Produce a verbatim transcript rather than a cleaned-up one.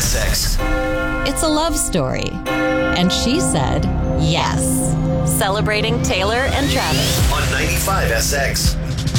S X. It's a love story. And she said yes. Celebrating Taylor and Travis. On ninety-five S X.